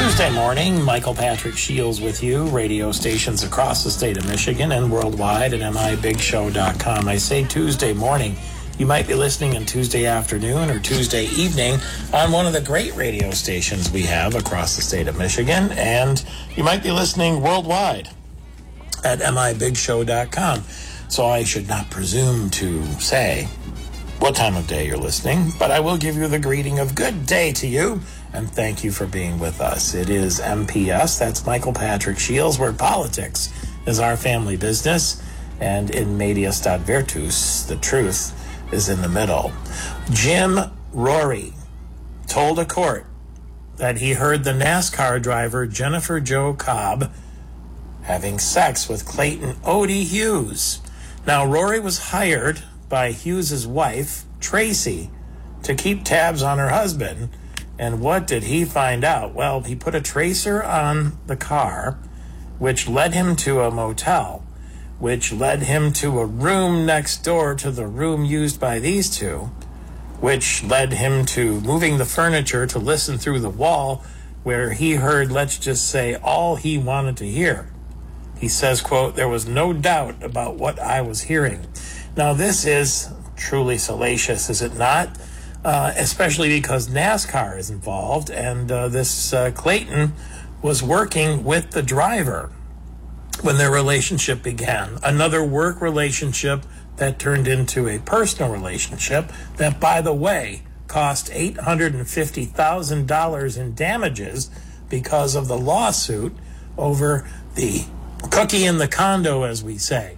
Tuesday morning, Michael Patrick Shields with you, radio stations across the state of Michigan and worldwide at mibigshow.com. I say Tuesday morning. You might be listening on Tuesday afternoon or Tuesday evening on one of the great radio stations we have across the state of Michigan, and you might be listening worldwide at mibigshow.com. So I should not presume to say what time of day you're listening, but I will give you the greeting of good day to you, and thank you for being with us. It is MPS, that's Michael Patrick Shields, where politics is our family business, and in medias stat virtus, the truth is in the middle. Jim Rory told a court that he heard the NASCAR driver Jennifer Jo Cobb having sex with Clayton Odie Hughes. Now, Rory was hired by Hughes's wife, Tracy, to keep tabs on her husband. And what did he find out? Well, he put a tracer on the car, which led him to a motel, which led him to a room next door to the room used by these two, which led him to moving the furniture to listen through the wall, where he heard, let's just say, all he wanted to hear. He says, quote, "There was no doubt about what I was hearing." Now, this is truly salacious, is it not? Especially because NASCAR is involved, and this Clayton was working with the driver when their relationship began. Another work relationship that turned into a personal relationship that, by the way, cost $850,000 in damages because of the lawsuit over the cookie in the condo, as we say.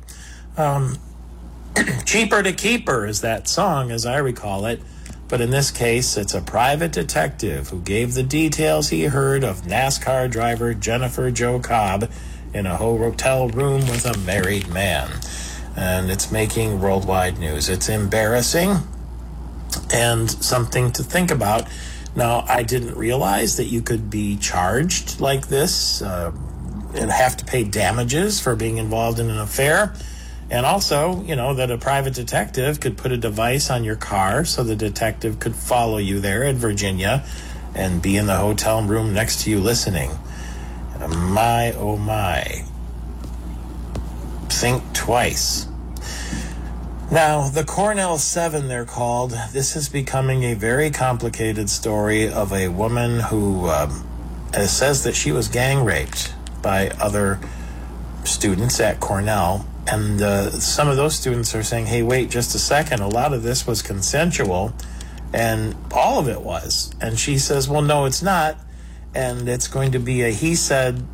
Cheaper to keep her is that song, as I recall it. But in this case, it's a private detective who gave the details he heard of NASCAR driver Jennifer Jo Cobb in a hotel room with a married man. And it's making worldwide news. It's embarrassing and something to think about. Now, I didn't realize that you could be charged like this and have to pay damages for being involved in an affair. And also, you know, that a private detective could put a device on your car so the detective could follow you there in Virginia and be in the hotel room next to you listening. My, oh my. Think twice. Now, the Cornell 7, they're called. This is becoming a very complicated story of a woman who says that she was gang raped by other students at Cornell. And some of those students are saying, hey, wait just a second. A lot of this was consensual, and all of it was. And she says, well, no, it's not. And it's going to be a he said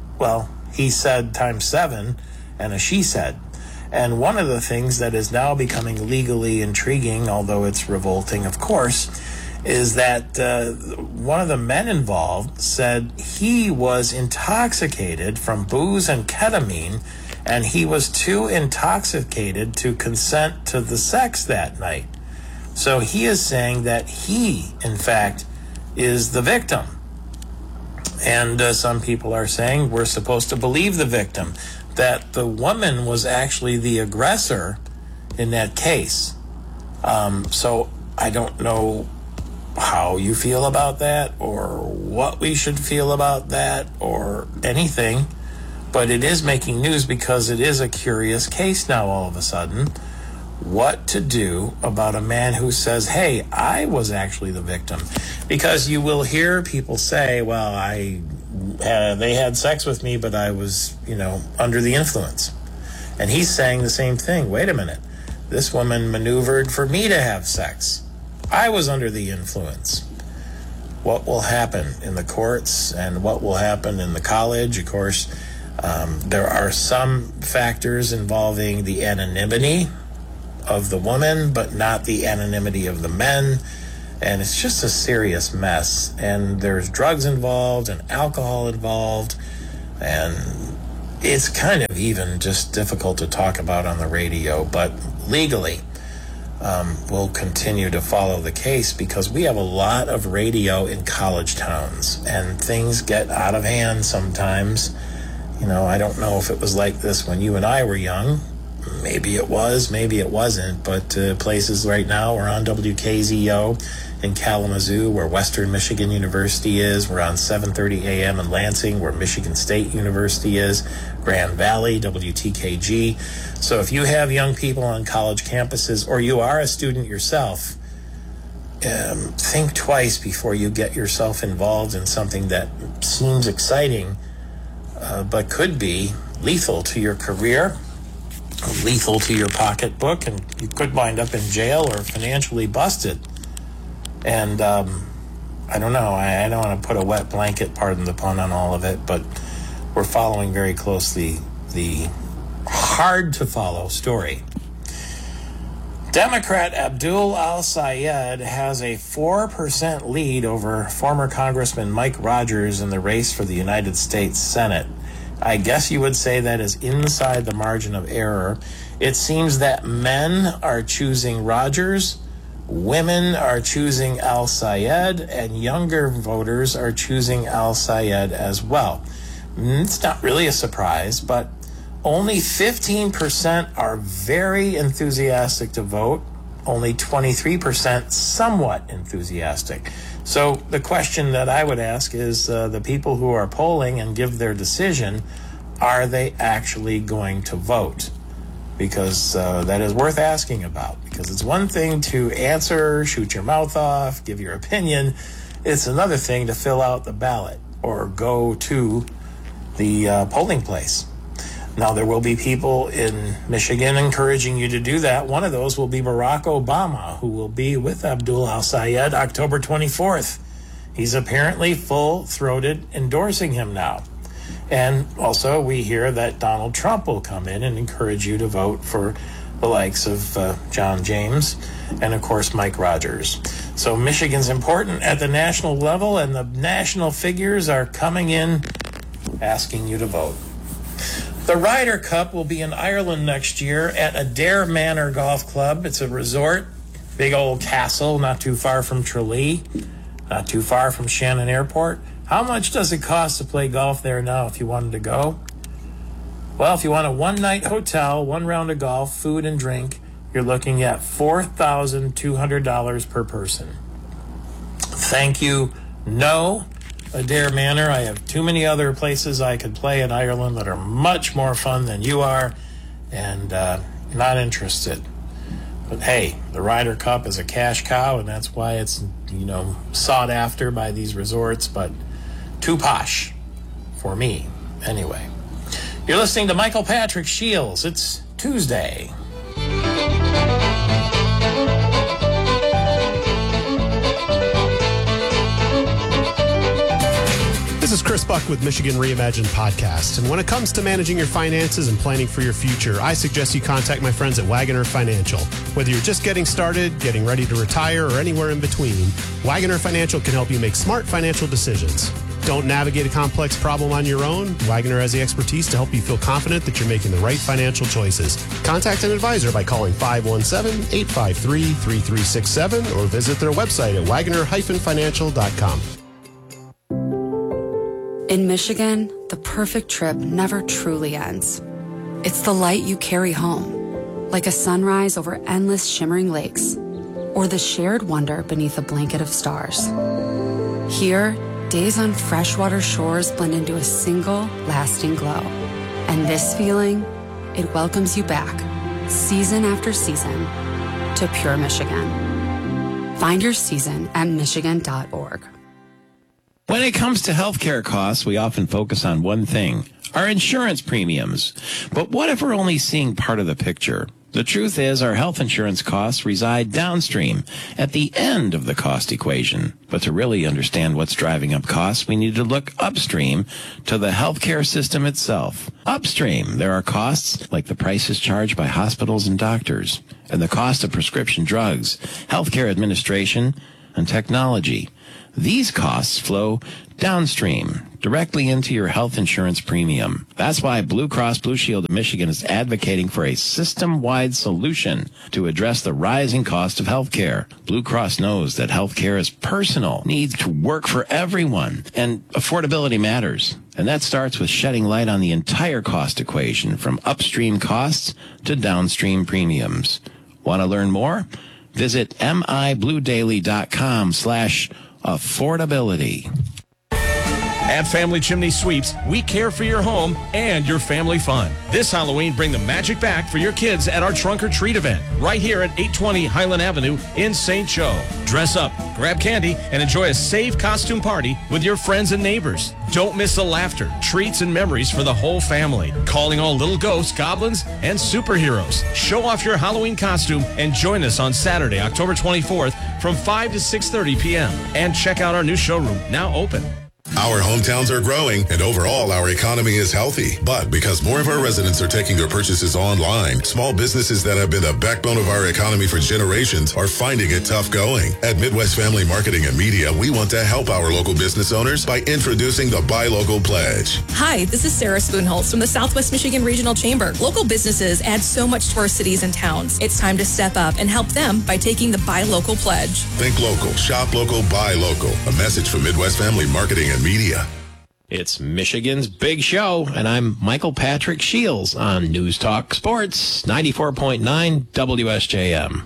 times 7 and a she said. And one of the things that is now becoming legally intriguing, although it's revolting, of course, is that one of the men involved said he was intoxicated from booze and ketamine, and he was too intoxicated to consent to the sex that night. So he is saying that he, in fact, is the victim. And some people are saying we're supposed to believe the victim, that the woman was actually the aggressor in that case. So I don't know how you feel about that or what we should feel about that or anything. But it is making news because it is a curious case now all of a sudden. What to do about a man who says, hey, I was actually the victim? Because you will hear people say, well, they had sex with me, but I was, under the influence. And he's saying the same thing. Wait a minute. This woman maneuvered for me to have sex. I was under the influence. What will happen in the courts and what will happen in the college? Of course, there are some factors involving the anonymity of the woman, but not the anonymity of the men. And it's just a serious mess. And there's drugs involved and alcohol involved. And it's kind of even just difficult to talk about on the radio. But legally, we'll continue to follow the case because we have a lot of radio in college towns. And things get out of hand sometimes. I don't know if it was like this when you and I were young. Maybe it was, maybe it wasn't. But places right now are on WKZO in Kalamazoo, where Western Michigan University is. We're on 7:30 a.m. in Lansing, where Michigan State University is. Grand Valley, WTKG. So if you have young people on college campuses, or you are a student yourself, think twice before you get yourself involved in something that seems exciting, but could be lethal to your career, lethal to your pocketbook, and you could wind up in jail or financially busted. And I don't know, I don't want to put a wet blanket, pardon the pun, on all of it, but we're following very closely the hard-to-follow story. Democrat Abdul Al-Sayed has a 4% lead over former Congressman Mike Rogers in the race for the United States Senate. I guess you would say that is inside the margin of error. It seems that men are choosing Rogers, women are choosing Al-Sayed, and younger voters are choosing Al-Sayed as well. It's not really a surprise, but only 15% are very enthusiastic to vote, only 23% somewhat enthusiastic. So the question that I would ask is the people who are polling and give their decision, are they actually going to vote? Because that is worth asking about. Because it's one thing to answer, shoot your mouth off, give your opinion. It's another thing to fill out the ballot or go to the polling place. Now, there will be people in Michigan encouraging you to do that. One of those will be Barack Obama, who will be with Abdul Al-Sayed October 24th. He's apparently full-throated endorsing him now. And also, we hear that Donald Trump will come in and encourage you to vote for the likes of John James and, of course, Mike Rogers. So Michigan's important at the national level, and the national figures are coming in asking you to vote. The Ryder Cup will be in Ireland next year at Adair Manor Golf Club. It's a resort, big old castle, not too far from Tralee, not too far from Shannon Airport. How much does it cost to play golf there now if you wanted to go? Well, if you want a one-night hotel, one round of golf, food and drink, you're looking at $4,200 per person. Thank you. No. Adair Manor. I have too many other places I could play in Ireland that are much more fun than you are, and not interested. But hey, the Ryder Cup is a cash cow, and that's why it's, sought after by these resorts, but too posh for me anyway. You're listening to Michael Patrick Shields. It's Tuesday. This is Chris Buck with Michigan Reimagined Podcast. And when it comes to managing your finances and planning for your future, I suggest you contact my friends at Wagoner Financial. Whether you're just getting started, getting ready to retire, or anywhere in between, Wagoner Financial can help you make smart financial decisions. Don't navigate a complex problem on your own. Wagoner has the expertise to help you feel confident that you're making the right financial choices. Contact an advisor by calling 517-853-3367 or visit their website at wagoner-financial.com. In Michigan, the perfect trip never truly ends. It's the light you carry home, like a sunrise over endless shimmering lakes, or the shared wonder beneath a blanket of stars. Here, days on freshwater shores blend into a single, lasting glow. And this feeling, it welcomes you back, season after season, to pure Michigan. Find your season at michigan.org. When it comes to healthcare costs, we often focus on one thing, our insurance premiums. But what if we're only seeing part of the picture? The truth is our health insurance costs reside downstream, at the end of the cost equation. But to really understand what's driving up costs, we need to look upstream to the healthcare system itself. Upstream, there are costs like the prices charged by hospitals and doctors, and the cost of prescription drugs, healthcare administration, and technology. These costs flow downstream, directly into your health insurance premium. That's why Blue Cross Blue Shield of Michigan is advocating for a system-wide solution to address the rising cost of health care. Blue Cross knows that health care is personal, needs to work for everyone, and affordability matters. And that starts with shedding light on the entire cost equation, from upstream costs to downstream premiums. Want to learn more? Visit mibluedaily.com/affordability. At Family Chimney Sweeps, we care for your home and your family fun. This Halloween, bring the magic back for your kids at our Trunk or Treat event right here at 820 Highland Avenue in St. Joe. Dress up, grab candy, and enjoy a safe costume party with your friends and neighbors. Don't miss the laughter, treats, and memories for the whole family. Calling all little ghosts, goblins, and superheroes. Show off your Halloween costume and join us on Saturday, October 24th from 5 to 6:30 p.m. And check out our new showroom, now open. Our hometowns are growing, and overall, our economy is healthy. But because more of our residents are taking their purchases online, small businesses that have been the backbone of our economy for generations are finding it tough going. At Midwest Family Marketing and Media, we want to help our local business owners by introducing the Buy Local Pledge. Hi, this is Sarah Spoonholtz from the Southwest Michigan Regional Chamber. Local businesses add so much to our cities and towns. It's time to step up and help them by taking the Buy Local Pledge. Think local, shop local, buy local. A message from Midwest Family Marketing and Media. It's Michigan's Big Show, and I'm Michael Patrick Shields on News Talk Sports, 94.9 WSJM.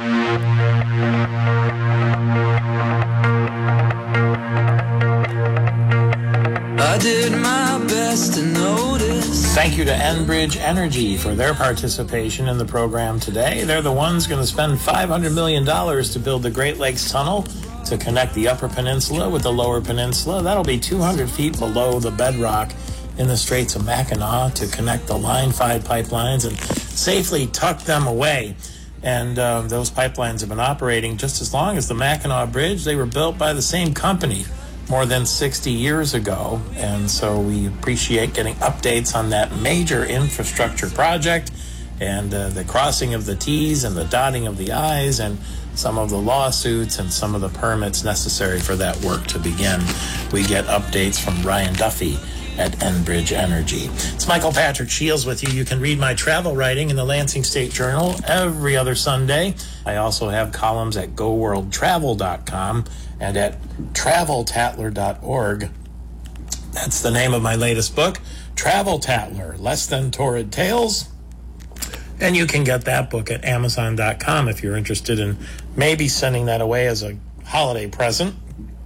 I did my best to notice. Thank you to Enbridge Energy for their participation in the program today. They're the ones going to spend $500 million to build the Great Lakes Tunnel to connect the Upper Peninsula with the Lower Peninsula. That'll be 200 feet below the bedrock in the Straits of Mackinac to connect the Line 5 pipelines and safely tuck them away. And those pipelines have been operating just as long as the Mackinac Bridge. They were built by the same company more than 60 years ago. And so we appreciate getting updates on that major infrastructure project and the crossing of the T's and the dotting of the I's and some of the lawsuits and some of the permits necessary for that work to begin. We get updates from Ryan Duffy at Enbridge Energy. It's Michael Patrick Shields with you. You can read my travel writing in the Lansing State Journal every other Sunday. I also have columns at GoWorldTravel.com and at TravelTatler.org. That's the name of my latest book, Travel Tatler, Less Than Torrid Tales. And you can get that book at Amazon.com if you're interested in maybe sending that away as a holiday present.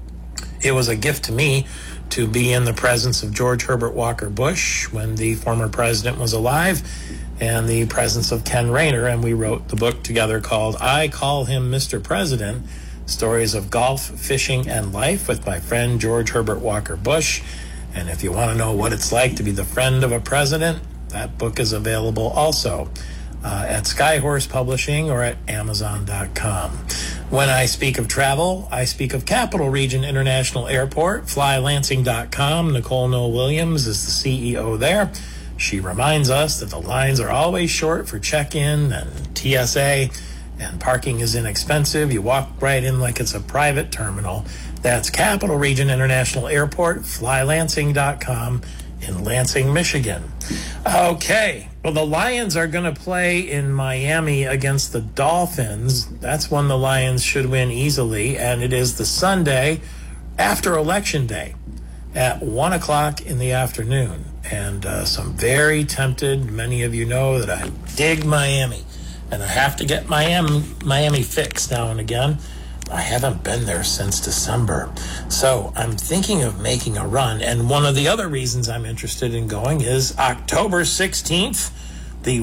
It was a gift to me to be in the presence of George Herbert Walker Bush when the former president was alive, and the presence of Ken Rayner, and we wrote the book together called I Call Him Mr. President, Stories of Golf, Fishing, and Life with my friend George Herbert Walker Bush. And if you want to know what it's like to be the friend of a president, that book is available also at Skyhorse Publishing or at Amazon.com. When I speak of travel, I speak of Capital Region International Airport, FlyLansing.com. Nicole Noel Williams is the CEO there. She reminds us that the lines are always short for check-in and TSA, and parking is inexpensive. You walk right in like it's a private terminal. That's Capital Region International Airport, FlyLansing.com in Lansing, Michigan. Okay. Well, the Lions are going to play in Miami against the Dolphins. That's one the Lions should win easily, and it is the Sunday after Election Day at 1 o'clock in the afternoon. And so I'm very tempted. Many of you know that I dig Miami, and I have to get Miami fixed now and again. I haven't been there since December. So I'm thinking of making a run. And one of the other reasons I'm interested in going is October 16th, the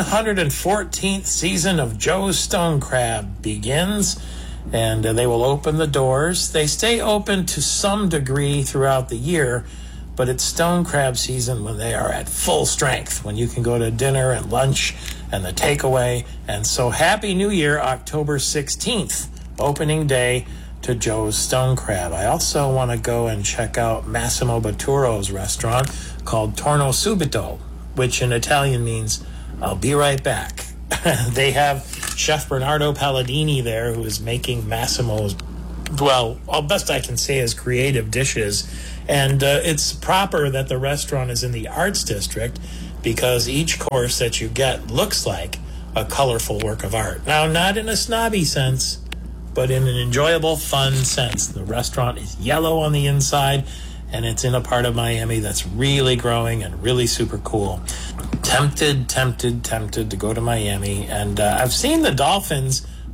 114th season of Joe's Stone Crab begins. And they will open the doors. They stay open to some degree throughout the year, but it's Stone Crab season when they are at full strength, when you can go to dinner and lunch and the takeaway. And so Happy New Year, October 16th. Opening day to Joe's Stone Crab. I also want to go and check out Massimo Botturo's restaurant called Torno Subito, which in Italian means I'll be right back. They have Chef Bernardo Palladini there, who is making Massimo's, well, all best I can say is creative dishes. And it's proper that the restaurant is in the Arts District because each course that you get looks like a colorful work of art. Now, not in a snobby sense, but in an enjoyable, fun sense. The restaurant is yellow on the inside, and it's in a part of Miami that's really growing and really super cool. Tempted to go to Miami. And I've seen the Dolphins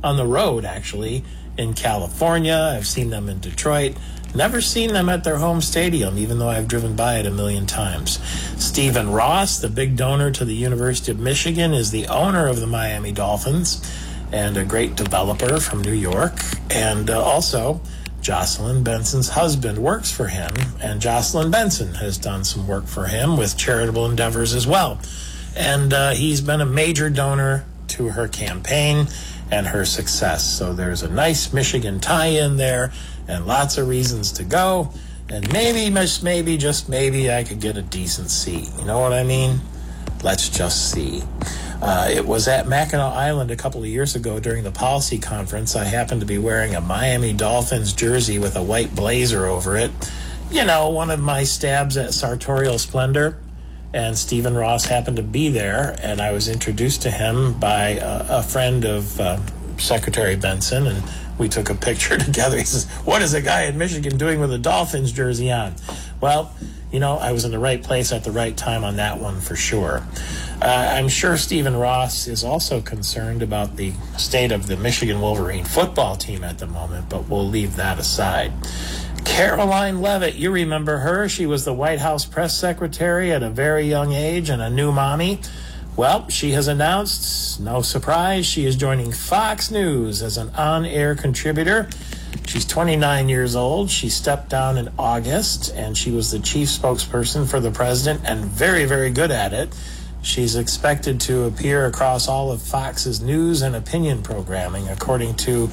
on the road, actually, in California. I've seen them in Detroit. Never seen them at their home stadium, even though I've driven by it a million times. Stephen Ross, the big donor to the University of Michigan, is the owner of the Miami Dolphins and a great developer from New York. And also, Jocelyn Benson's husband works for him, and Jocelyn Benson has done some work for him with charitable endeavors as well. And he's been a major donor to her campaign and her success. So there's a nice Michigan tie-in there and lots of reasons to go. And maybe, just maybe, I could get a decent seat. You know what I mean? Let's just see. It was at Mackinac Island a couple of years ago during the policy conference. I happened to be wearing a Miami Dolphins jersey with a white blazer over it. You know, one of my stabs at sartorial splendor. And Stephen Ross happened to be there, and I was introduced to him by a friend of Secretary Benson, and we took a picture together. He says, "What is a guy in Michigan doing with a Dolphins jersey on?" Well, you know, I was in the right place at the right time on that one for sure. I'm sure Stephen Ross is also concerned about the state of the Michigan Wolverine football team at the moment, but we'll leave that aside. Caroline Leavitt, you remember her. She was the White House press secretary at a very young age and a new mommy. Well, she has announced, no surprise, she is joining Fox News as an on-air contributor. She's 29 years old. She stepped down in August, and she was the chief spokesperson for the president and very, very good at it. She's expected to appear across all of Fox's news and opinion programming, according to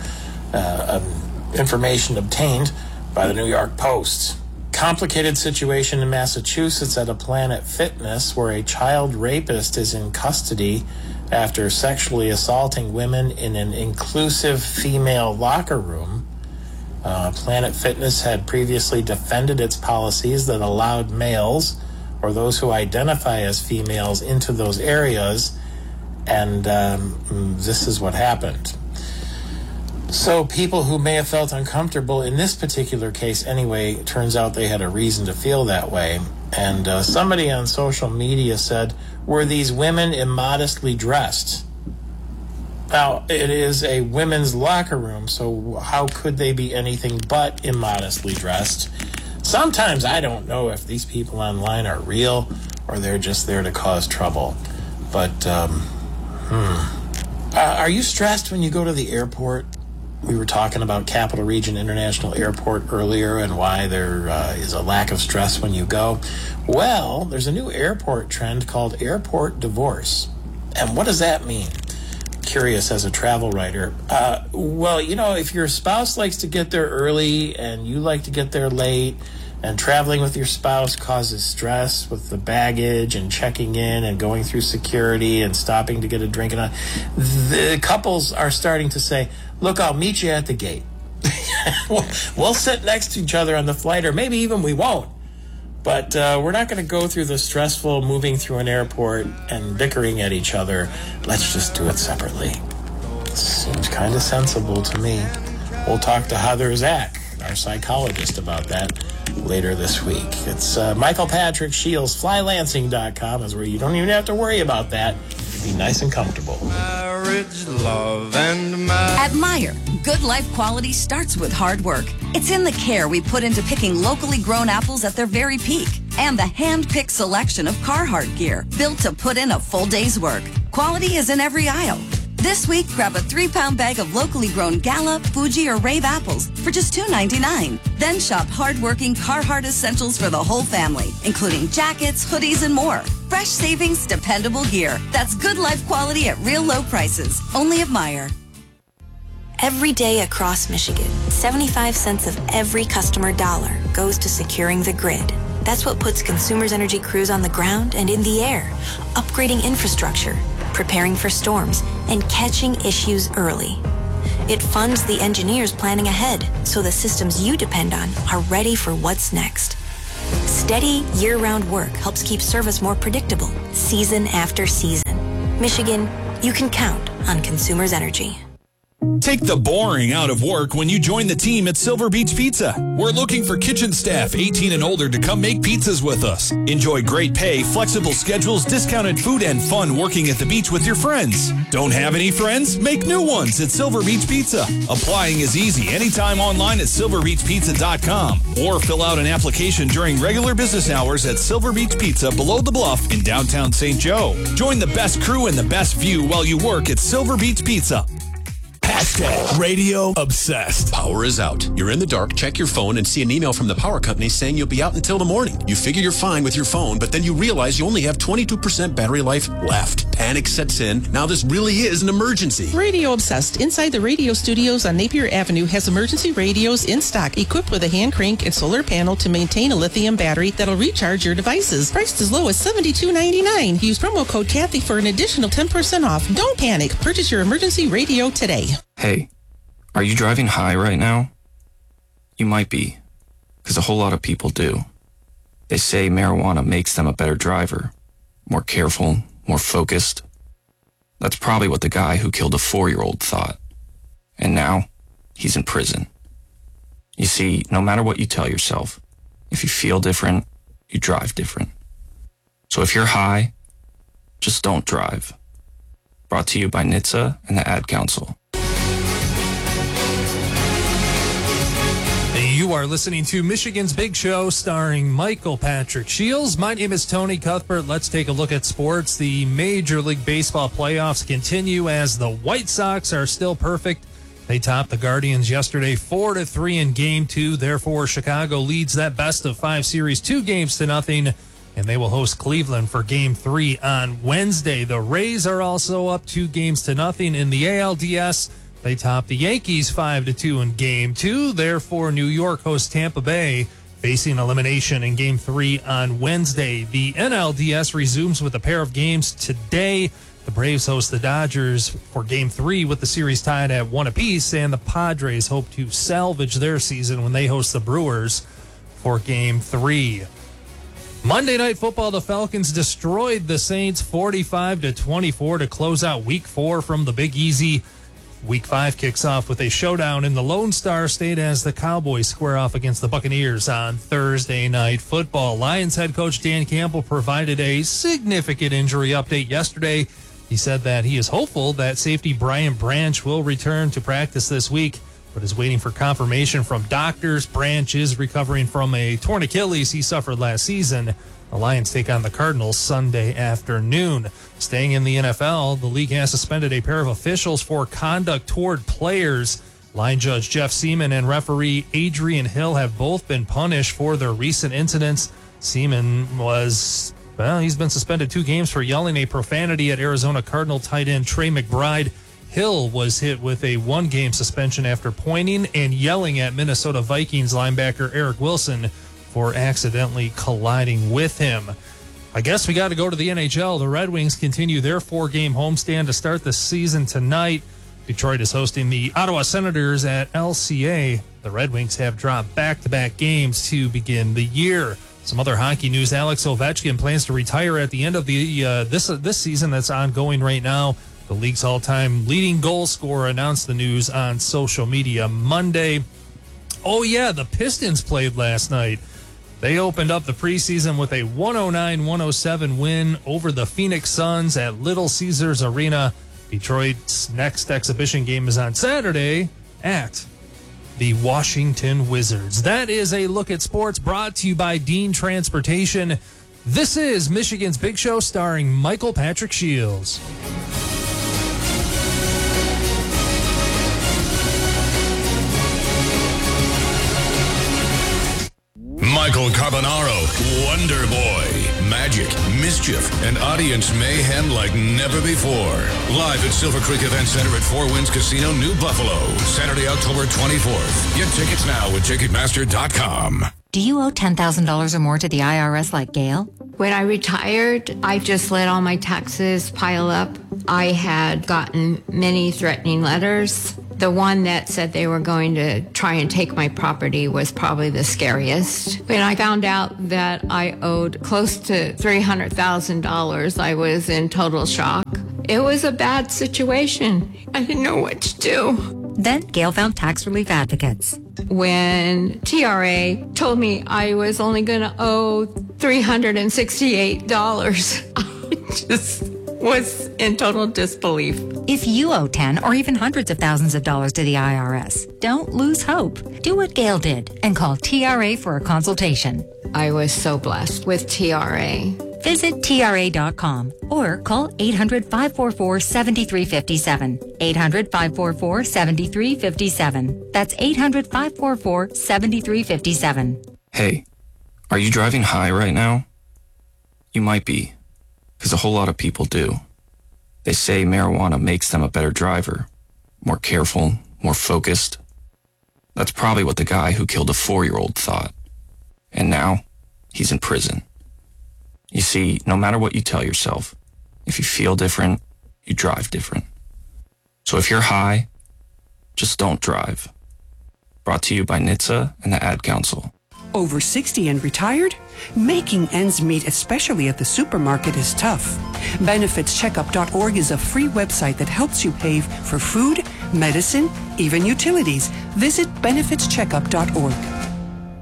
information obtained by the New York Post. Complicated situation in Massachusetts at a Planet Fitness where a child rapist is in custody after sexually assaulting women in an inclusive female locker room. Planet Fitness had previously defended its policies that allowed males or those who identify as females into those areas, and this is what happened. So people who may have felt uncomfortable in this particular case anyway, it turns out they had a reason to feel that way. And somebody on social media said, were these women immodestly dressed? Now, it is a women's locker room, so how could they be anything but immodestly dressed? Sometimes I don't know if these people online are real or they're just there to cause trouble. But, are you stressed when you go to the airport? We were talking about Capital Region International Airport earlier and why there is a lack of stress when you go. Well, there's a new airport trend called airport divorce. And what does that mean? Curious as a travel writer. Well, you know, if your spouse likes to get there early and you like to get there late, and traveling with your spouse causes stress with the baggage and checking in and going through security and stopping to get a drink, and the couples are starting to say, look, I'll meet you at the gate. We'll sit next to each other on the flight, or maybe even we won't. But we're not going to go through the stressful moving through an airport and bickering at each other. Let's just do it separately. Seems kind of sensible to me. We'll talk to Heather Zach, our psychologist, about that later this week. It's Michael Patrick Shields. FlyLansing.com is where you don't even have to worry about that. Be nice and comfortable. Marriage, love, and At Meijer, good life quality starts with hard work. It's in the care we put into picking locally grown apples at their very peak, and the hand-picked selection of Carhartt gear built to put in a full day's work. Quality is in every aisle. This week, grab a 3-pound bag of locally grown Gala, Fuji, or Rave apples for just $2.99. Then shop hard-working Carhartt essentials for the whole family, including jackets, hoodies, and more. Fresh savings, dependable gear. That's good life quality at real low prices. Only at Meijer. Every day across Michigan, 75 cents of every customer dollar goes to securing the grid. That's what puts Consumers Energy crews on the ground and in the air, upgrading infrastructure, preparing for storms, and catching issues early. It funds the engineers planning ahead so the systems you depend on are ready for what's next. Steady, year-round work helps keep service more predictable, season after season. Michigan, you can count on Consumers Energy. Take the boring out of work when you join the team at Silver Beach Pizza. We're looking for kitchen staff 18 and older to come make pizzas with us. Enjoy great pay, flexible schedules, discounted food, and fun working at the beach with your friends. Don't have any friends? Make new ones at Silver Beach Pizza. Applying is easy anytime online at silverbeachpizza.com or fill out an application during regular business hours at Silver Beach Pizza below the bluff in downtown St. Joe. Join the best crew and the best view while you work at Silver Beach Pizza. Hashtag Radio Obsessed. Power is out. You're in the dark, check your phone, and see an email from the power company saying you'll be out until the morning. You figure you're fine with your phone, but then you realize you only have 22% battery life left. Panic sets in. Now this really is an emergency. Radio Obsessed, inside the radio studios on Napier Avenue, has emergency radios in stock, equipped with a hand crank and solar panel to maintain a lithium battery that'll recharge your devices. Priced as low as $72.99. Use promo code Kathy for an additional 10% off. Don't panic. Purchase your emergency radio today. Hey, are you driving high right now? You might be, because a whole lot of people do. They say marijuana makes them a better driver, more careful, more focused. That's probably what the guy who killed a 4-year-old thought. And now, he's in prison. You see, no matter what you tell yourself, if you feel different, you drive different. So if you're high, just don't drive. Brought to you by NHTSA and the Ad Council. You are listening to Michigan's Big Show, starring Michael Patrick Shields. My name is Tony Cuthbert. Let's take a look at sports. The Major League Baseball playoffs continue as the White Sox are still perfect. They topped the Guardians yesterday 4-3 in Game 2. Therefore, Chicago leads that best-of-5 series 2-0, and they will host Cleveland for Game 3 on Wednesday. The Rays are also up 2-0 in the ALDS. They topped the Yankees 5-2 in Game 2. Therefore, New York hosts Tampa Bay, facing elimination in Game 3 on Wednesday. The NLDS resumes with a pair of games today. The Braves host the Dodgers for Game 3 with the series tied at 1 apiece, and the Padres hope to salvage their season when they host the Brewers for Game 3. Monday Night Football, the Falcons destroyed the Saints 45-24 to close out Week 4 from the Big Easy. Week 5 kicks off with a showdown in the Lone Star State as the Cowboys square off against the Buccaneers on Thursday Night Football. Lions head coach Dan Campbell provided a significant injury update yesterday. He said that he is hopeful that safety Brian Branch will return to practice this week, but is waiting for confirmation from doctors. Branch is recovering from a torn Achilles he suffered last season. The Lions take on the Cardinals Sunday afternoon. Staying in the NFL, the league has suspended a pair of officials for conduct toward players. Line judge Jeff Seaman and referee Adrian Hill have both been punished for their recent incidents. Seaman he's been suspended 2 games for yelling a profanity at Arizona Cardinal tight end Trey McBride. Hill was hit with a 1-game suspension after pointing and yelling at Minnesota Vikings linebacker Eric Wilson for accidentally colliding with him. I guess we got to go to the NHL. The Red Wings continue their 4-game homestand to start the season tonight. Detroit is hosting the Ottawa Senators at LCA. The Red Wings have dropped back-to-back games to begin the year. Some other hockey news: Alex Ovechkin plans to retire at the end of the this season that's ongoing right now. The league's all-time leading goal scorer announced the news on social media Monday. Oh yeah, the Pistons played last night. They opened up the preseason with a 109-107 win over the Phoenix Suns at Little Caesars Arena. Detroit's next exhibition game is on Saturday at the Washington Wizards. That is a look at sports brought to you by Dean Transportation. This is Michigan's Big Show, starring Michael Patrick Shields. Michael Carbonaro, Wonder Boy, magic, mischief, and audience mayhem like never before. Live at Silver Creek Event Center at Four Winds Casino, New Buffalo, Saturday, October 24th. Get tickets now at Ticketmaster.com. Do you owe $10,000 or more to the IRS like Gail? When I retired, I just let all my taxes pile up. I had gotten many threatening letters. The one that said they were going to try and take my property was probably the scariest. When I found out that I owed close to $300,000, I was in total shock. It was a bad situation. I didn't know what to do. Then Gail found tax relief advocates. When TRA told me I was only going to owe $368, I just was in total disbelief. If you owe 10 or even hundreds of thousands of dollars to the IRS, don't lose hope. Do what Gail did and call TRA for a consultation. I was so blessed with TRA. Visit TRA.com or call 800-544-7357. 800-544-7357. That's 800-544-7357. Hey, are you driving high right now? You might be, because a whole lot of people do. They say marijuana makes them a better driver, more careful, more focused. That's probably what the guy who killed a 4-year-old thought. And now, he's in prison. You see, no matter what you tell yourself, if you feel different, you drive different. So if you're high, just don't drive. Brought to you by NHTSA and the Ad Council. Over 60 and retired? Making ends meet, especially at the supermarket, is tough. BenefitsCheckup.org is a free website that helps you pay for food, medicine, even utilities. Visit BenefitsCheckup.org.